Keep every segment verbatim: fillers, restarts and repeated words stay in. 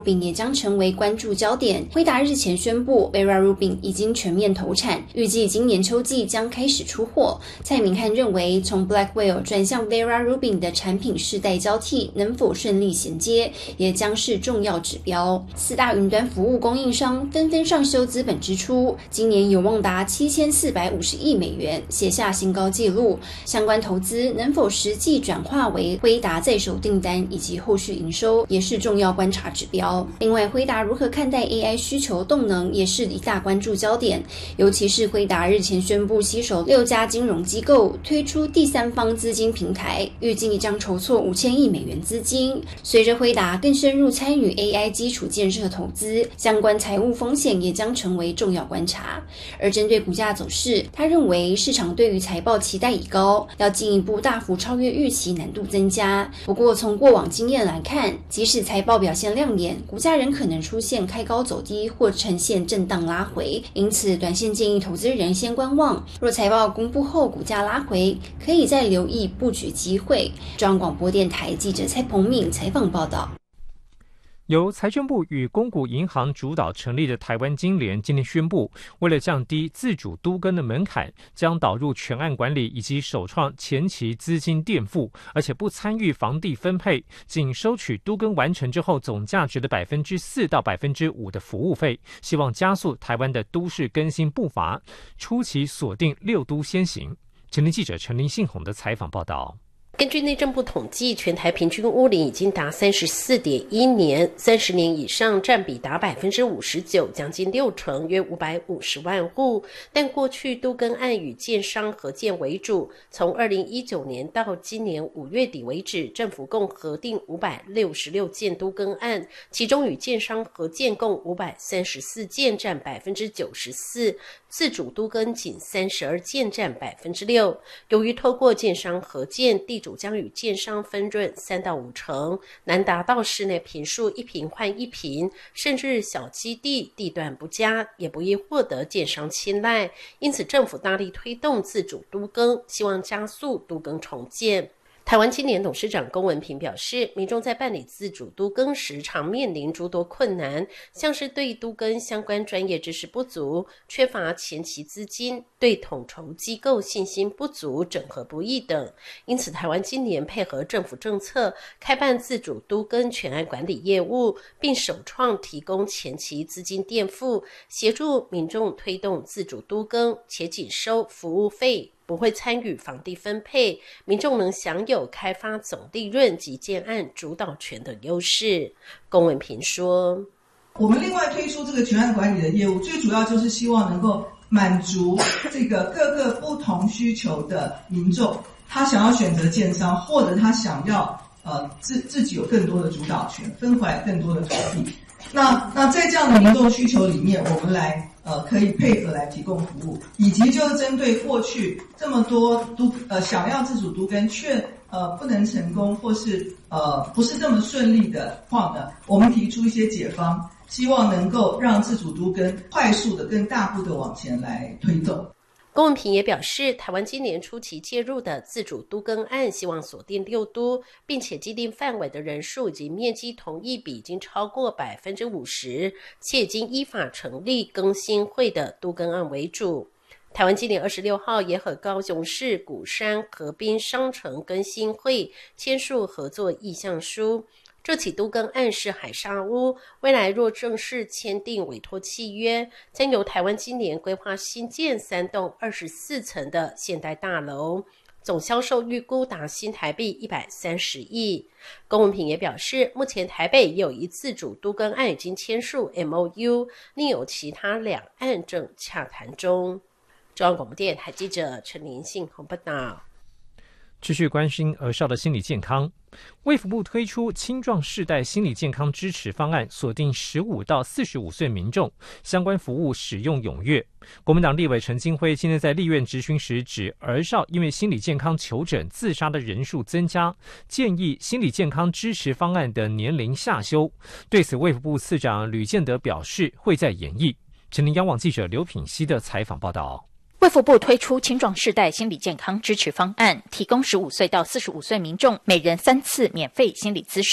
并也将成为关注焦点。辉达日前宣布 Vera Rubin 已经全面投产，预计今年秋季将开始出货。蔡明汉认为，从 Blackwell 转向 Vera Rubin 的产品世代交替能否顺利衔接，也将是重要指标。四大云端服务供应商纷纷上修资本支出，今年有望达七千四百五十亿美元，写下新高纪录。相关投资能否实际转化为辉达在手订单以及后续营收，也是重要观察指标。另外，辉达如何看待 A I 需求动能也是一大关注焦点，尤其是辉达日前宣布携手六家金融机构推出第三方资金平台，预计将筹措五千亿美元资金。随着辉达更深入参与 A I 基础建设投资，相关财务风险也将成为重要观察。而针对股价走势，他认为市场对于财报期待已高，要进一步大幅超越预期难度增加。不过从过往经验来看，即使财报表现亮眼，股价仍可能出现开高走低或呈现震荡拉回，因此短线建议投资人先观望。若财报公布后股价拉回，可以再留意布局机会。中央广播电台记者蔡鹏敏采访报道。 由财政部与公股银行主导成立的台湾金联今天宣布，为了降低自主都更的门槛，将导入全案管理以及首创前期资金垫付，而且不参与房地分配，仅收取都更完成之后总价值的百分之四到百分之五的服务费，希望加速台湾的都市更新步伐。初期锁定六都先行。前天记者陈林信宏的采访报道。 根据内政部统计，全台平均屋龄已经达三十四点一年，三十年以上占比达百分之五十九，将近六成，约五百五十万户。但过去都更案与建商合建为主，从二零一九年到今年五月底为止，政府共核定五百六十六件都更案，其中与建商合建共五百三十四件，占百分之九十四。自主都更仅三十二件，占百分之六。由于透过建商合建，地主将与建商分润三到五成，难达到室内坪数一坪换一坪，甚至小基地地段不佳，也不易获得建商青睐。因此，政府大力推动自主都更，希望加速都更重建。台湾金联董事长龚文平表示，民众在办理自主都更时常面临诸多困难，像是对都更相关专业知识不足，缺乏前期资金，对统筹机构信心不足，整合不易等。因此，台湾金联配合政府政策，开办自主都更全案管理业务，并首创提供前期资金垫付，协助民众推动自主都更，且仅收服务费，不会参与房地分配，民众能享有开发总利润及建案主导权的优势。龚文平说， 我们另外推出这个全案管理的业务，最主要就是希望能够满足这个各个不同需求的民众，他想要选择建商，或者他想要呃自自己有更多的主导权，分回来更多的土地。那那在这样的民众需求里面，我们来呃可以配合来提供服务，以及就是针对过去这么多都呃想要自主都更却呃不能成功，或是呃不是这么顺利的话呢，我们提出一些解方，希望能够让自主都更快速的、更大步的往前来推动。 龚文平也表示，台湾今年初期介入的自主都更案，希望锁定六都，并且既定范围的人数以及面积同意比已经超过百分之五十，且已经依法成立更新会的都更案为主。台湾今年二十六号也和高雄市鼓山河滨商城更新会签署合作意向书。这起都更案是海沙屋，未来若正式签订委托契约，将由台湾金联规划新建三栋二十四层的现代大楼，总销售预估达新台币一百三十亿。龚文平也表示，目前台北也有一自主都更案已经签署 M O U， 另有其他两案正洽谈中。中央广播电台记者陈连信鸿报道。 持续关心儿少的心理健康，卫福部推出青壮世代心理健康支持方案，锁定十五到四十五岁民众，相关服务使用踊跃。国民党立委陈金辉今天在立院质询时指，儿少因为心理健康求诊自杀的人数增加，建议心理健康支持方案的年龄下修。对此，卫福部次长吕建德表示会再研议。陈林央网记者刘品希的采访报道。 卫福部推出青壮世代心理健康支持方案，提供十五岁到四十五岁民众每人三次免费心理咨商。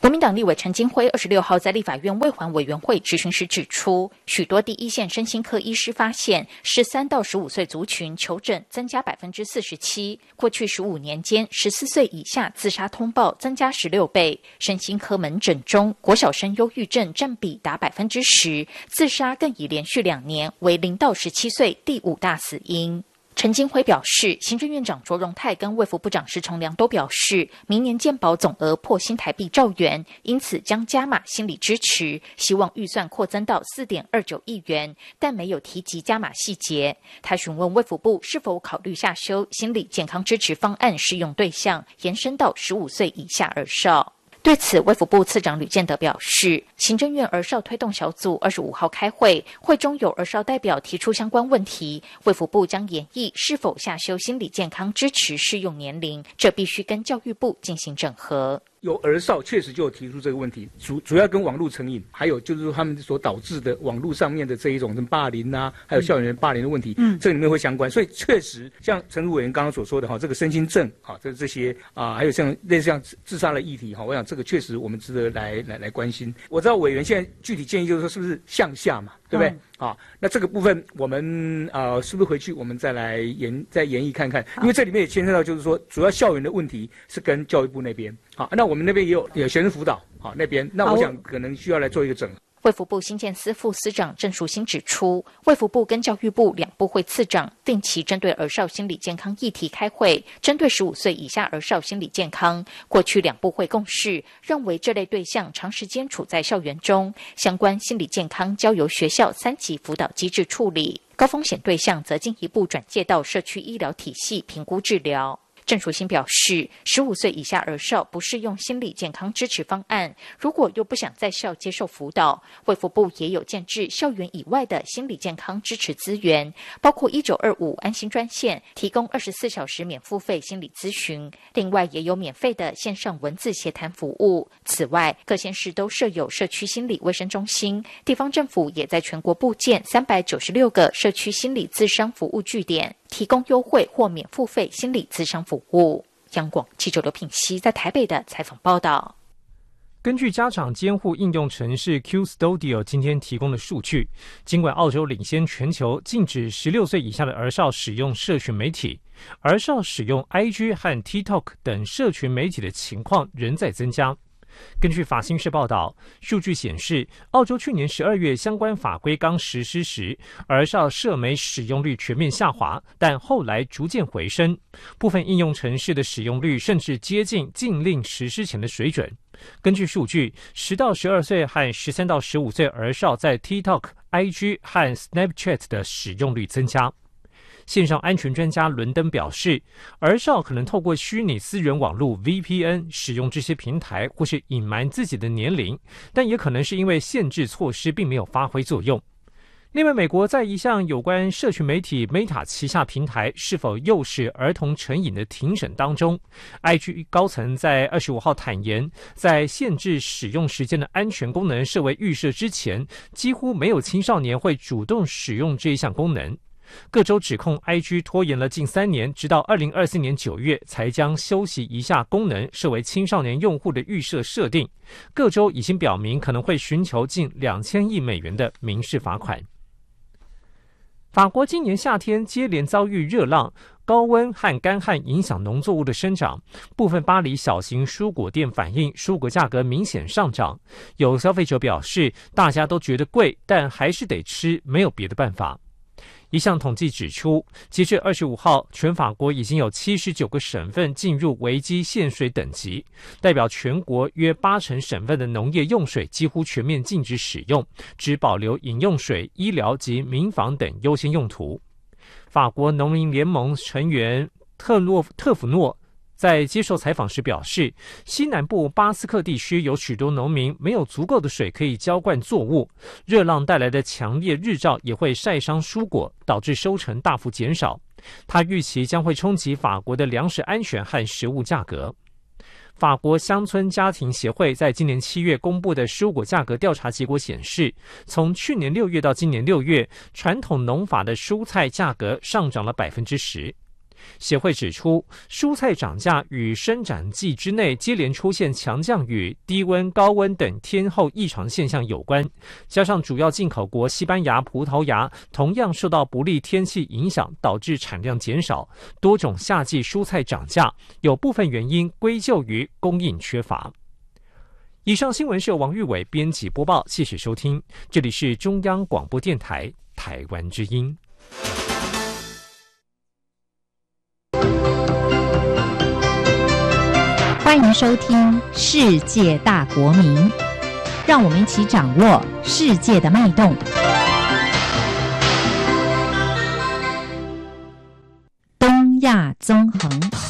国民党立委陈金辉二十六号在立法院卫环委员会质询时指出，许多第一线身心科医师发现，十三到十五岁族群求诊增加百分之四十七，过去十五年间，十四岁以下自杀通报增加十六倍，身心科门诊中国小生忧郁症占比达百分之十，自杀更已连续两年为零到十七岁第五大死因。陈金辉表示，行政院长卓荣泰跟卫福部长施崇良都表示，明年健保总额破新台币兆元，因此将加码心理支持，希望预算扩增到 四点二九亿元，但没有提及加码细节。他询问卫福部是否考虑下修心理健康支持方案适用对象，延伸到十五岁以下儿少。对此，卫福部次长吕建德表示，行政院儿少推动小组二十五号开会，会中有儿少代表提出相关问题，卫福部将研议是否下修心理健康支持适用年龄，这必须跟教育部进行整合。 有儿少确实就有提出这个问题，主主要跟网络成瘾，还有就是说他们所导致的网络上面的这一种霸凌啊，还有校园霸凌的问题，嗯，这里面会相关。所以确实像陈如委员刚刚所说的哈，这个身心症哈，这这些啊，还有像类似像自杀的议题哈，我想这个确实我们值得来来来关心。我知道委员现在具体建议就是说是不是向下嘛，对不对？嗯啊，那这个部分我们呃是不是回去我们再来研再研议看看？因为这里面也牵涉到就是说，主要校园的问题是跟教育部那边。好，那我们那边也有有学生辅导，好那边，那我想可能需要来做一个整合。 卫福部新建司副司长郑淑馨指出，卫福部跟教育部两部会次长定期针对儿少心理健康议题开会，针对十五岁以下儿少心理健康，过去两部会共识，认为这类对象长时间处在校园中，相关心理健康交由学校三级辅导机制处理，高风险对象则进一步转介到社区医疗体系评估治疗。郑淑馨表示，十五岁以下儿少不适用心理健康支持方案，如果又不想在校接受辅导，卫福部也有建制校园以外的心理健康支持资源，包括一九二五安心专线，提供二十四小时免付费心理咨询，另外也有免费的线上文字协谈服务。此外，各县市都设有社区心理卫生中心，地方政府也在全国布建三百九十六个社区心理咨商服务据点，提供优惠或免付费心理咨商服务。央广记者刘品熙在台北的采访报道。 根据家长监护应用程式 QStudio 今天提供的数据，尽管澳洲领先全球禁止十六岁以下的儿少使用社群媒体，儿少使用 I G 和 TikTok 等社群媒体的情况仍在增加。根据法新社报道，数据显示，澳洲去年十二月相关法规刚实施时，儿少社媒使用率全面下滑，但后来逐渐回升，部分应用程式的使用率甚至接近禁令实施前的水准。根据数据，十到十二岁和十三到十五岁儿少在 TikTok、I G 和 Snapchat 的使用率增加。线上安全专家伦登表示，儿少可能透过虚拟私人网络 V P N 使用这些平台，或是隐瞒自己的年龄，但也可能是因为限制措施并没有发挥作用。另外，美国在一项有关社群媒体 Meta 旗下平台是否诱使儿童成瘾的庭审当中， I G 高层在二十五号坦言，在限制使用时间的安全功能设为预设之前，几乎没有青少年会主动使用这一项功能。各州指控 I G 拖延了近三年，直到二零二四年九月才将休息一下功能设为青少年用户的预设设定。各州已经表明可能会寻求近两千亿美元的民事罚款。法国今年夏天接连遭遇热浪，高温和干旱影响农作物的生长，部分巴黎小型蔬果店反映蔬果价格明显上涨。有消费者表示，大家都觉得贵，但还是得吃，没有别的办法。一项统计指出，截至二十五号，全法国已经有七十九个省份进入危机限水等级，代表全国约八成省份的农业用水几乎全面禁止使用，只保留饮用水、医疗及民防等优先用途。法国农民联盟成员特诺特弗诺在接受采访时表示，西南部巴斯克地区有许多农民没有足够的水可以浇灌作物，热浪带来的强烈日照也会晒伤蔬果，导致收成大幅减少。他预期将会冲击法国的粮食安全和食物价格。法国乡村家庭协会在今年七月公布的蔬果价格调查结果显示，从去年六月到今年六月，传统农法的蔬菜价格上涨了百分之十。 协会指出，蔬菜涨价与生长季之内接连出现强降雨、低温、高温等天候异常现象有关，加上主要进口国西班牙葡萄牙同样受到不利天气影响，导致产量减少，多种夏季蔬菜涨价，有部分原因归咎于供应缺乏。以上新闻是由王玉伟编辑播报，谢谢收听，这里是中央广播电台台湾之音。 欢迎收听《世界大国民》，让我们一起掌握世界的脉动。东亚纵横。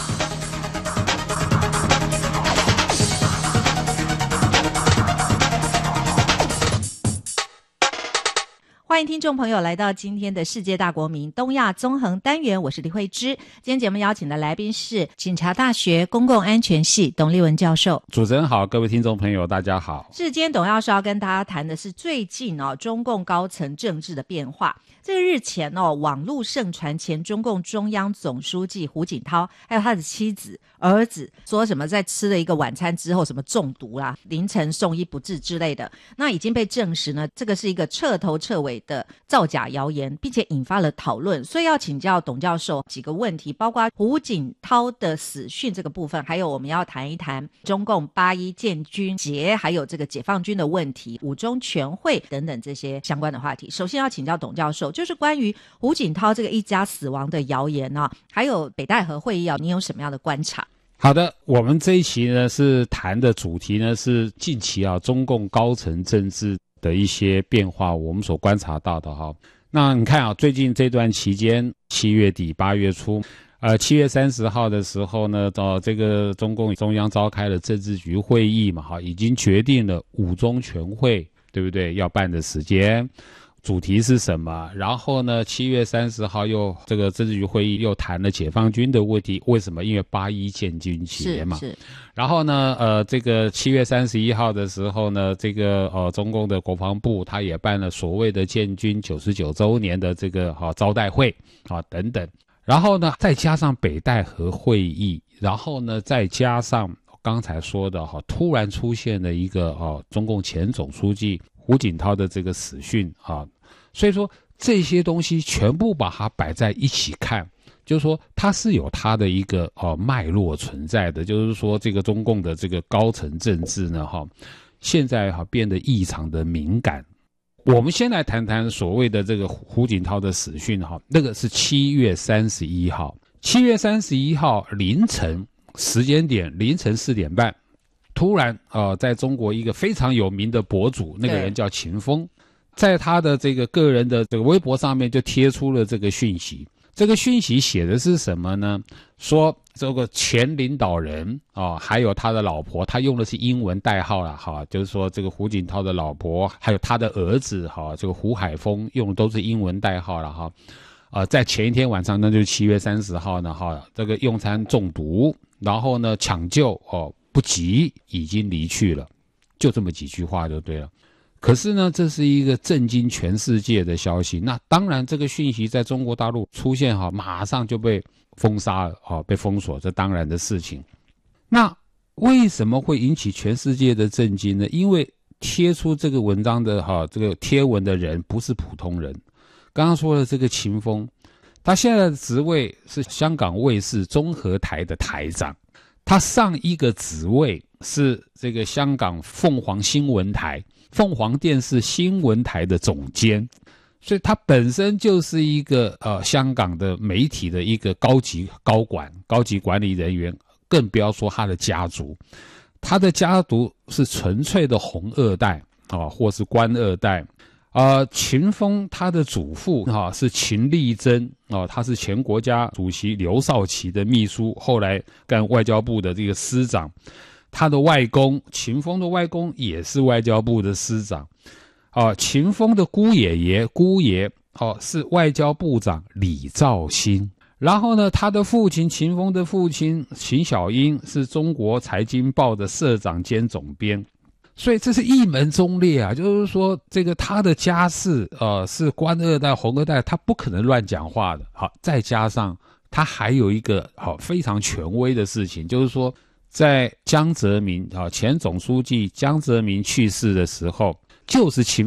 欢迎听众朋友来到今天的世界大国民东亚纵横单元，我是李慧芝。今天节目邀请的来宾是警察大学公共安全系董立文教授。 主持人好，各位听众朋友大家好。 是，今天董教授要跟大家谈的是最近哦中共高层政治的变化。这个日前哦，网络盛传前中共中央总书记胡锦涛还有他的妻子儿子说什么在吃了一个晚餐之后什么中毒啦，凌晨送医不治之类的，那已经被证实呢，这个是一个彻头彻尾的造假谣言，并且引发了讨论。所以要请教董教授几个问题，包括胡锦涛的死讯这个部分，还有我们要谈一谈中共八一建军节还有这个解放军的问题、五中全会等等这些相关的话题。首先要请教董教授，就是关于胡锦涛这个一家死亡的谣言啊，还有北戴河会议啊，你有什么样的观察？ 好的，我们这一期呢是谈的主题呢是近期啊中共高层政治的一些变化，我们所观察到的哈。那你看啊，最近这段期间，七月底八月初，呃，七月三十号的时候呢，呃，这个中共中央召开了政治局会议嘛，哈，已经决定了五中全会，对不对？要办的时间。主题是什么？然后呢，七月三十号又这个政治局会议又谈了解放军的问题，为什么？因为八一建军节嘛。是是。然后呢，呃，这个七月三十一号的时候呢，这个呃中共的国防部他也办了所谓的建军九十九周年的这个哈、呃、招待会啊等等。然后呢，再加上北戴河会议，然后呢，再加上刚才说的哈，突然出现了一个啊中共前总书记胡锦涛的这个死讯啊。所以说这些东西全部把它摆在一起看，就是说它是有它的一个呃脉络存在的，就是说这个中共的这个高层政治呢哈，现在哈变得异常的敏感。我们先来谈谈所谓的这个胡锦涛的死讯哈，那个是七月三十一号，七月三十一号凌晨时间点凌晨四点半，突然呃在中国一个非常有名的博主，那个人叫秦风。在他的这个个人的这个微博上面就贴出了这个讯息，这个讯息写的是什么呢？说这个前领导人啊、哦，还有他的老婆，他用的是英文代号啦，哈，就是说这个胡锦涛的老婆，还有他的儿子，哈，这个胡海峰用的都是英文代号了，哈，呃，在前一天晚上，那就是七月三十号呢，哈，这个用餐中毒，然后呢抢救哦不及，已经离去了，就这么几句话就对了。可是呢，这是一个震惊全世界的消息。那当然，这个讯息在中国大陆出现哈，马上就被封杀了啊，被封锁，这当然的事情。那为什么会引起全世界的震惊呢？因为贴出这个文章的哈，这个贴文的人不是普通人。刚刚说的这个秦风，他现在的职位是香港卫视综合台的台长，他上一个职位是这个香港凤凰新闻台。凤凰电视新闻台的总监，所以他本身就是一个呃香港的媒体的一个高级高管、高级管理人员，更不要说他的家族，他的家族是纯粹的红二代啊、呃，或是官二代。呃，秦风他的祖父啊是秦力珍啊、呃，他是前国家主席刘少奇的秘书，后来干外交部的这个司长。他的外公秦风的外公也是外交部的司长，啊，秦风的姑爷爷姑爷哦、啊、是外交部长李肇星，然后呢，他的父亲秦风的父亲秦小英是中国财经报的社长兼总编，所以这是一门忠烈啊，就是说这个他的家世呃是官二代红二代，他不可能乱讲话的。好，再加上他还有一个好、哦、非常权威的事情，就是说在江泽民啊、哦、前总书记江泽民去世的时候，就是秦